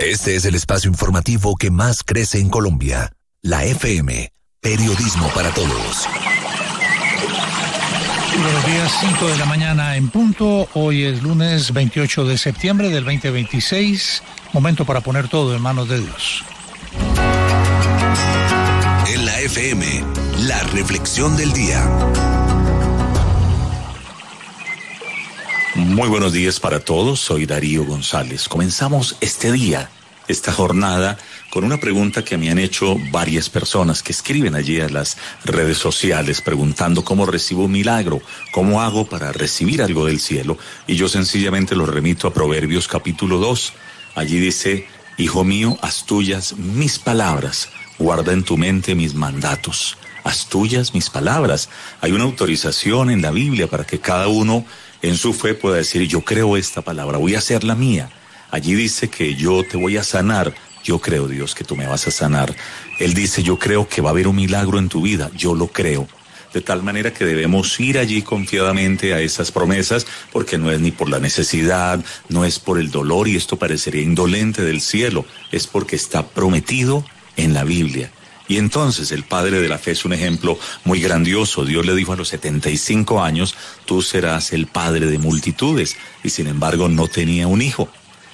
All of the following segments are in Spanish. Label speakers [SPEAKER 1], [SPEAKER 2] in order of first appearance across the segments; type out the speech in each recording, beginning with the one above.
[SPEAKER 1] Este es el espacio informativo que más crece en Colombia. La FM, periodismo para todos.
[SPEAKER 2] Buenos días, 5 de la mañana en punto. Hoy es lunes 28 de septiembre del 2026. Momento para poner todo en manos de Dios.
[SPEAKER 1] En la FM, la reflexión del día.
[SPEAKER 3] Muy buenos días para todos, soy Darío González. Comenzamos este día, esta jornada, con una pregunta que me han hecho varias personas que escriben allí a las redes sociales preguntando cómo recibo un milagro, cómo hago para recibir algo del cielo, y yo sencillamente lo remito a Proverbios capítulo 2. Allí dice: hijo mío, haz tuyas mis palabras, guarda en tu mente mis mandatos. Haz tuyas mis palabras. Hay una autorización en la Biblia para que cada uno en su fe pueda decir: yo creo esta palabra, voy a hacerla mía. Allí dice que yo te voy a sanar. Yo creo, Dios, que tú me vas a sanar. Él dice: yo creo que va a haber un milagro en tu vida. Yo lo creo. De tal manera que debemos ir allí confiadamente a esas promesas, porque no es ni por la necesidad, no es por el dolor, y esto parecería indolente del cielo, es porque está prometido en la Biblia. Y entonces el padre de la fe es un ejemplo muy grandioso. Dios le dijo a los 75 años, tú serás el padre de multitudes, y sin embargo no tenía un hijo.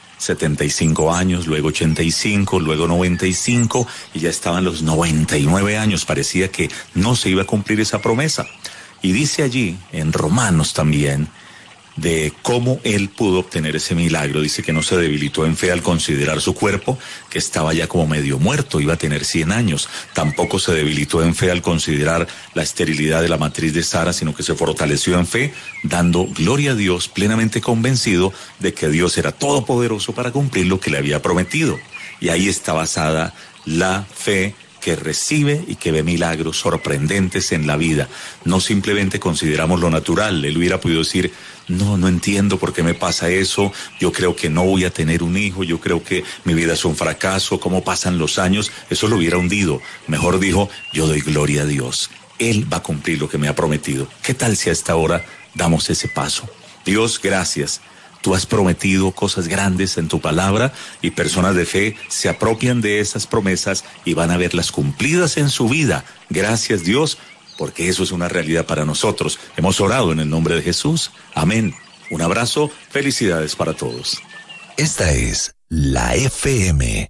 [SPEAKER 3] 75 años, luego 85, luego 95, y ya estaban los 99 años. Parecía que no se iba a cumplir esa promesa. Y dice allí, en Romanos también, de cómo él pudo obtener ese milagro. Dice que no se debilitó en fe al considerar su cuerpo, que estaba ya como medio muerto, iba a tener 100 años. Tampoco se debilitó en fe al considerar la esterilidad de la matriz de Sara, sino que se fortaleció en fe, dando gloria a Dios, plenamente convencido de que Dios era todopoderoso para cumplir lo que le había prometido. Y ahí está basada la fe que recibe y que ve milagros sorprendentes en la vida. No simplemente consideramos lo natural. Él hubiera podido decir: no entiendo por qué me pasa eso, yo creo que no voy a tener un hijo, yo creo que mi vida es un fracaso, cómo pasan los años. Eso lo hubiera hundido. Mejor dijo: yo doy gloria a Dios, Él va a cumplir lo que me ha prometido. ¿Qué tal si a esta hora damos ese paso? Dios, gracias. Tú has prometido cosas grandes en tu palabra, y personas de fe se apropian de esas promesas y van a verlas cumplidas en su vida. Gracias, Dios, porque eso es una realidad para nosotros. Hemos orado en el nombre de Jesús. Amén. Un abrazo, felicidades para todos.
[SPEAKER 1] Esta es la FM.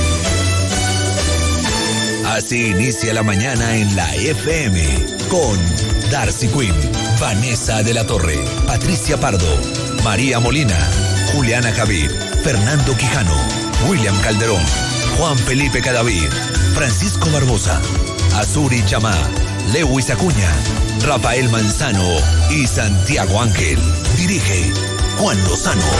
[SPEAKER 1] Así inicia la mañana en la FM con Darcy Quinn, Vanessa de la Torre, Patricia Pardo, María Molina, Juliana Javid, Fernando Quijano, William Calderón, Juan Felipe Cadavid, Francisco Barbosa, Azuri Chamá, Lewis Acuña, Rafael Manzano y Santiago Ángel. Dirige Juan Lozano.